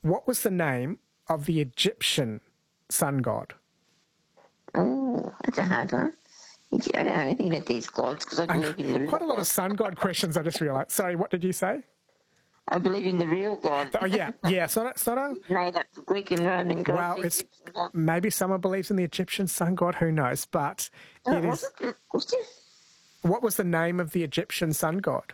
What was the name of the Egyptian sun god? Oh, that's a hard one. I don't know anything about these gods because I believe in the real Quite a lot of God. sun god questions, I just realised. Sorry, what did you say? I believe in the real God. Oh, yeah. It's not a... Made up the Greek and Roman gods. Well, it's maybe someone believes in the Egyptian sun god, who knows, but it is... What was the name of the Egyptian sun god?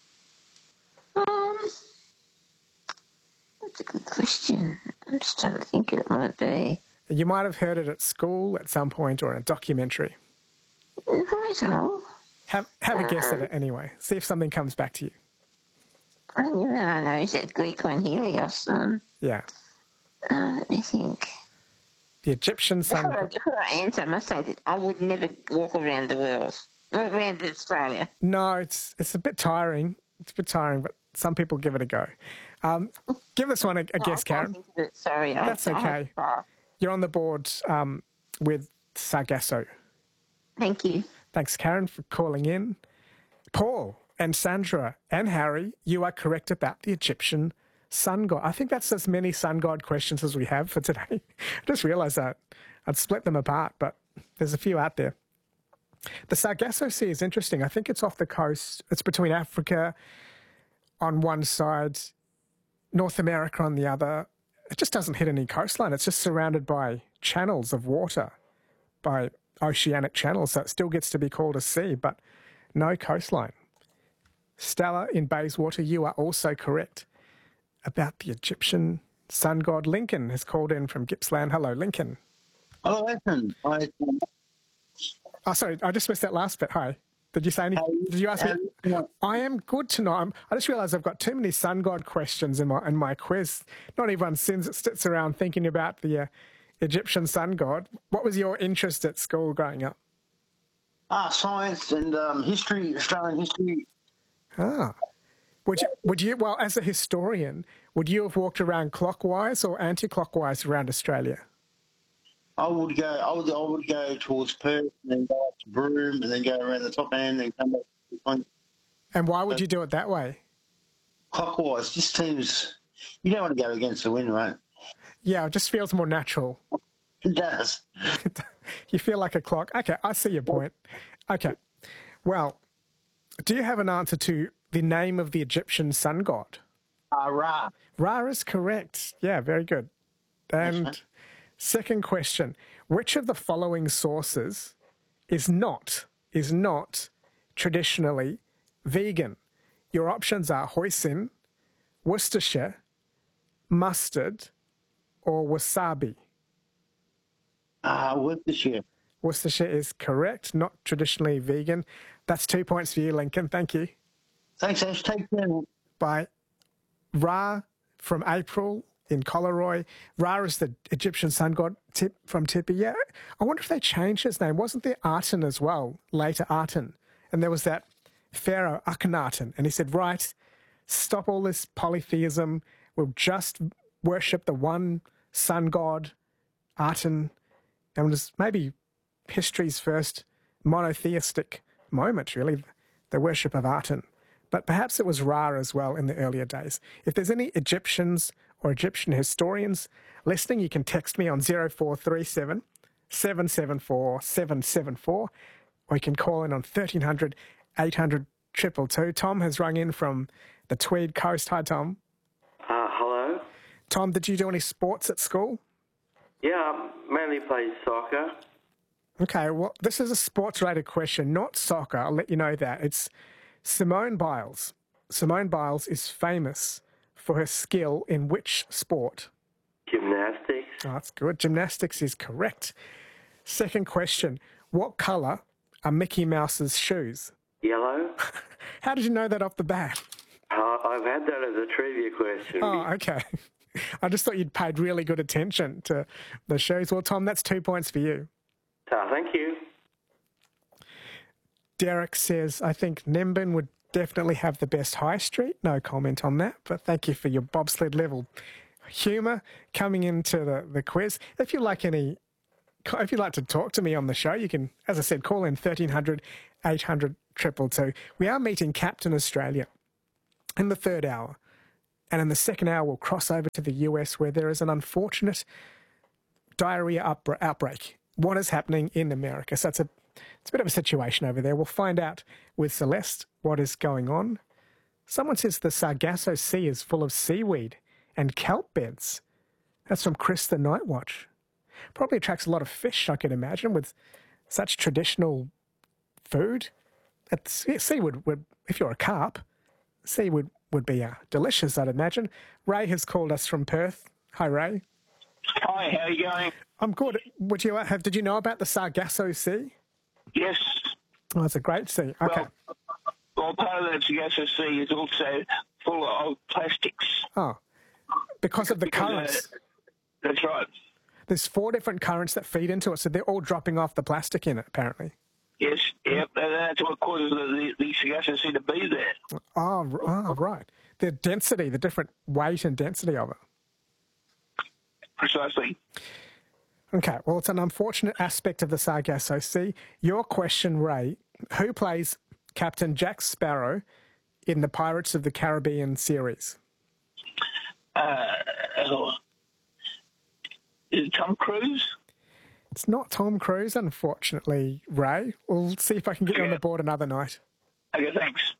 That's a good question. I'm just trying to think it might be. You might have heard it at school at some point or in a documentary. I don't know. Have a guess at it anyway. See if something comes back to you. I don't know. Is that Greek one, Helios? Yeah. Let me think. The Egyptian sun god. Before I answer, I must say that I would never walk around the world, around Australia. No, it's a bit tiring. It's a bit tiring, but some people give it a go. Give this one a guess, Karen. Sorry. That's okay. You're on the board with Sargasso. Thank you. Thanks, Karen, for calling in. Paul and Sandra and Harry, you are correct about the Egyptian sun god. I think that's as many sun god questions as we have for today. I just realised that. I'd split them apart, but there's a few out there. The Sargasso Sea is interesting. I think it's off the coast. It's between Africa on one side, North America on the other. It just doesn't hit any coastline. It's just surrounded by channels of water, by oceanic channels, so it still gets to be called a sea, but no coastline. Stella in Bayswater, you are also correct about the Egyptian sun god. Lincoln has called in from Gippsland. Hello, Lincoln. Hello, Ethan. Oh, sorry, I just missed that last bit. Hi. Did you say anything? Did you ask me? I am good tonight. I just realised I've got too many sun god questions in my quiz. Not everyone sits around thinking about the Egyptian sun god. What was your interest at school growing up? Science and history, Australian history. Would you, well, as a historian, would you have walked around clockwise or anti-clockwise around Australia? I would go towards Perth and then go up to Broome and then go around the top end and come back. And why would you do it that way? Clockwise. Just seems, you don't want to go against the wind, right? Yeah, it just feels more natural. It does. You feel like a clock. Okay, I see your point. Okay. Well, do you have an answer to the name of the Egyptian sun god? Ra. Ra is correct. Yeah, very good. And second question, which of the following sources is not traditionally vegan? Your options are hoisin, Worcestershire, mustard, or wasabi. Worcestershire. Worcestershire is correct, not traditionally vegan. That's 2 points for you, Lincoln. Thank you. Thanks, Ash. Take care. By Ra from April in Coleroy. Ra is the Egyptian sun god from Tippy. Yeah, I wonder if they changed his name. Wasn't there Aten as well, later Aten? And there was that pharaoh, Akhenaten, and he said, right, stop all this polytheism. We'll just worship the one sun god, Aten. And it was maybe history's first monotheistic moment, really, the worship of Aten. But perhaps it was Ra as well in the earlier days. If there's any Egyptians or Egyptian historians listening, you can text me on 0437 774 774, or you can call in on 1300 800 222. Tom has rung in from the Tweed Coast. Hi, Tom. Hello. Tom, did you do any sports at school? Yeah, I mainly played soccer. Okay, well, this is a sports-related question, not soccer. I'll let you know that. It's Simone Biles. Simone Biles is famous for her skill in which sport? Gymnastics. Oh, that's good. Gymnastics is correct. Second question. What colour are Mickey Mouse's shoes? Yellow. How did you know that off the bat? I've had that as a trivia question. Oh, okay. I just thought you'd paid really good attention to the shoes. Well, Tom, that's 2 points for you. Thank you. Derek says, I think Nimbin would definitely have the best high street. No comment on that, but thank you for your bobsled level humour coming into the quiz. If you'd like to talk to me on the show, you can, as I said, call in 1300 800 222. We are meeting Captain Australia in the third hour. And in the second hour, we'll cross over to the US, where there is an unfortunate diarrhea outbreak. What is happening in America? So it's a bit of a situation over there. We'll find out with Celeste what is going on. Someone says the Sargasso Sea is full of seaweed and kelp beds. That's from Chris the Night Watch. Probably attracts a lot of fish, I can imagine, with such traditional food. Sea would, if you're a carp, sea would be delicious, I'd imagine. Ray has called us from Perth. Hi, Ray. Hi, how are you going? I'm good. Did you know about the Sargasso Sea? Yes. Oh, it's a great sea. Okay. Well, part of that Sargasso Sea is also full of plastics. Oh, because of the currents. That's right. There's 4 different currents that feed into it, so they're all dropping off the plastic in it, apparently. Yes, yep, and that's what causes the Sargasso Sea to be there. Oh, right. The density, the different weight and density of it. Precisely. Okay, well, it's an unfortunate aspect of the Sargasso Sea. Your question, Ray, who plays Captain Jack Sparrow in the Pirates of the Caribbean series? Is it Tom Cruise? It's not Tom Cruise, unfortunately, Ray. We'll see if I can get you on the board another night. Okay, thanks.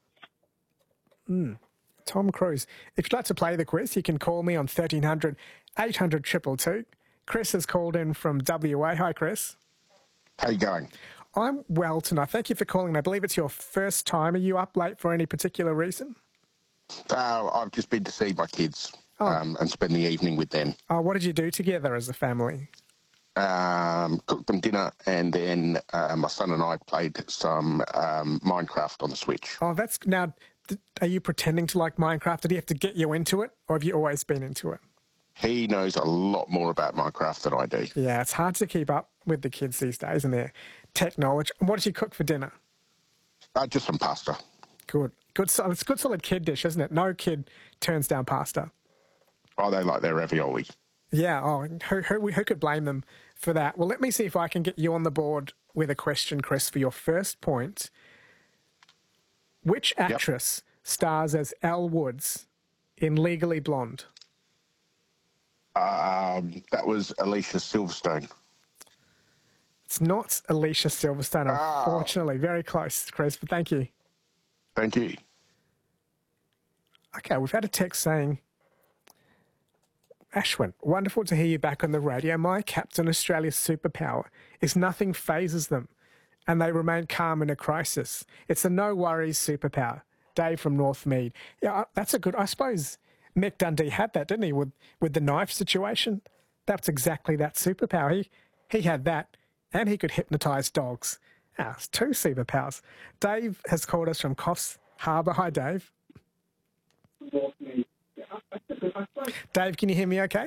Tom Cruise. If you'd like to play the quiz, you can call me on 1300 800 222. Chris has called in from WA. Hi, Chris. How you going? I'm well tonight. Thank you for calling. I believe it's your first time. Are you up late for any particular reason? I've just been to see my kids and spend the evening with them. Oh, what did you do together as a family? Cooked them dinner, and then my son and I played some Minecraft on the Switch. Oh, that's... Now, are you pretending to like Minecraft? Did he have to get you into it, or have you always been into it? He knows a lot more about Minecraft than I do. Yeah, it's hard to keep up with the kids these days and their tech knowledge. What did you cook for dinner? Just some pasta. Good. It's a good solid kid dish, isn't it? No kid turns down pasta. Oh, they like their ravioli. Yeah, who could blame them for that? Well, let me see if I can get you on the board with a question, Chris, for your first point. Which actress stars as Elle Woods in Legally Blonde? That was Alicia Silverstone. It's not Alicia Silverstone, unfortunately. Very close, Chris, but thank you. Thank you. Okay, we've had a text saying, Ashwin, wonderful to hear you back on the radio. My Captain Australia's superpower is nothing phases them, and they remain calm in a crisis. It's a no-worries superpower. Dave from Northmead. Yeah, that's a good... I suppose Mick Dundee had that, didn't he, with the knife situation? That's exactly that superpower. He had that, and he could hypnotise dogs. It's 2 superpowers. Dave has called us from Coffs Harbour. Hi, Dave. Dave, can you hear me okay?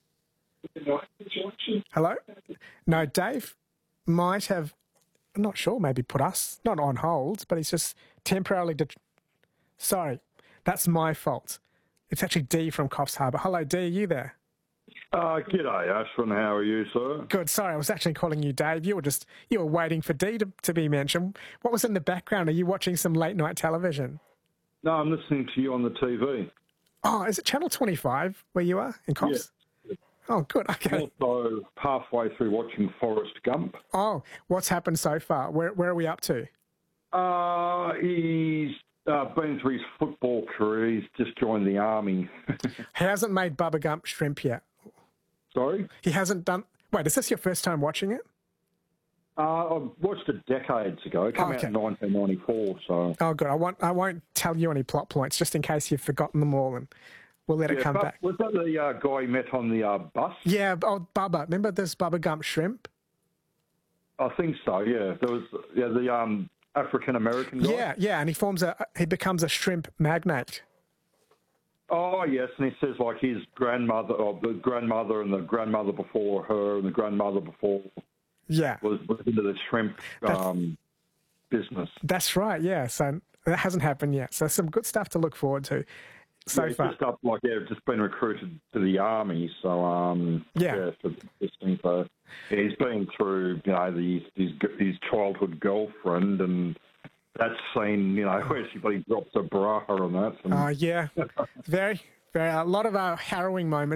Hello? No, Dave might have, I'm not sure, maybe put us, not on hold, but he's just temporarily... Sorry, that's my fault. It's actually Dee from Coffs Harbour. Hello, Dee, are you there? G'day, Ashwin. How are you, sir? Good. Sorry, I was actually calling you Dave. You were waiting for Dee to be mentioned. What was in the background? Are you watching some late-night television? No, I'm listening to you on the TV. Oh, is it Channel 25 where you are in Coffs? Yeah. Oh, good. Okay. I'm also halfway through watching Forrest Gump. Oh, what's happened so far? Where are we up to? He's been through his football career. He's just joined the army. He hasn't made Bubba Gump shrimp yet. Sorry? He hasn't done... Wait, is this your first time watching it? I watched it decades ago. It came out in 1994, so... Oh, good. I won't tell you any plot points, just in case you've forgotten them all, and we'll let it come back. Was that the guy you met on the bus? Yeah, Bubba. Remember this Bubba Gump shrimp? I think so, yeah. There was the African-American guy. Yeah, and he becomes a shrimp magnate. Oh, yes, and he says, like, his grandmother, or the grandmother and the grandmother before her and the grandmother before... Yeah. Was into the shrimp business. That's right, yeah. So that hasn't happened yet. So some good stuff to look forward to so far. Just been recruited to the army. So, for this thing. So he's been through, his childhood girlfriend, and that scene, where she drops a bra and that. And... Oh, yeah. Very, A lot of harrowing moments.